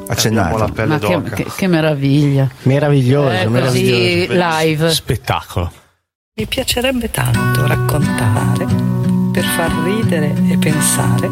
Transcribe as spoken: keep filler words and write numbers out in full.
Accennato. la pelle Ma che, d'oca. che, che meraviglia. Meraviglioso, Eh, meraviglioso. così live. Spettacolo. Mi piacerebbe tanto raccontare per far ridere e pensare